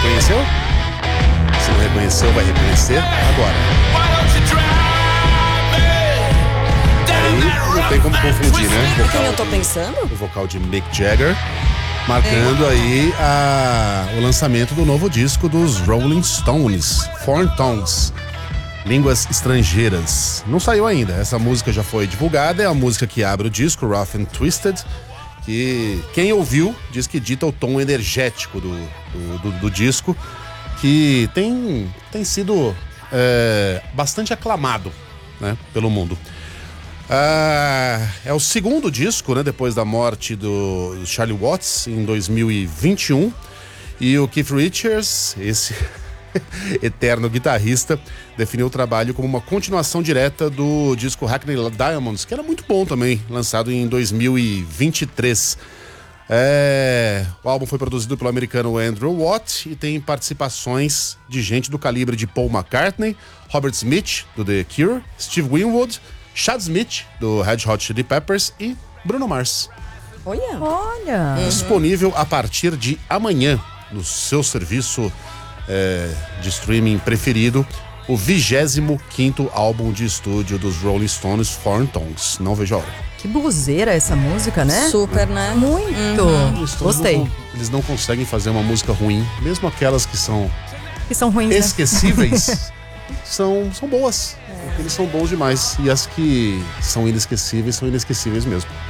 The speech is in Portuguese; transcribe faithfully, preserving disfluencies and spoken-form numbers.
Reconheceu? Se não reconheceu, vai reconhecer agora. Aí não tem como confundir, né? O Quem eu tô de, pensando? o vocal de Mick Jagger, marcando é. aí a, o lançamento do novo disco dos Rolling Stones, Foreign Tongues, Línguas Estrangeiras. Não saiu ainda, essa música já foi divulgada, é a música que abre o disco, Rough and Twisted, que quem ouviu diz que dita o tom energético do, do, do, do disco, que tem, tem sido é, bastante aclamado, né, pelo mundo. Ah, é o segundo disco, né, depois da morte do Charlie Watts em dois mil e vinte e um, e o Keith Richards, esse eterno guitarrista, definiu o trabalho como uma continuação direta do disco Hackney Diamonds, que era muito bom também, lançado em dois mil e vinte e três. É, o álbum foi produzido pelo americano Andrew Watt e tem participações de gente do calibre de Paul McCartney, Robert Smith, do The Cure, Steve Winwood, Chad Smith, do Red Hot Chili Peppers e Bruno Mars. Olha! Olha! Uhum. Disponível a partir de amanhã no seu serviço é, de streaming preferido, o vigésimo quinto álbum de estúdio dos Rolling Stones, Foreign Tongues. Não vejo a hora. Que buzeira essa música, né? Super, né? Muito! Uhum. Gostei. Não, eles não conseguem fazer uma música ruim, mesmo aquelas que são Que são ruins, esquecíveis, né? são, são boas. É. Eles são bons demais. E as que são inesquecíveis, são inesquecíveis mesmo.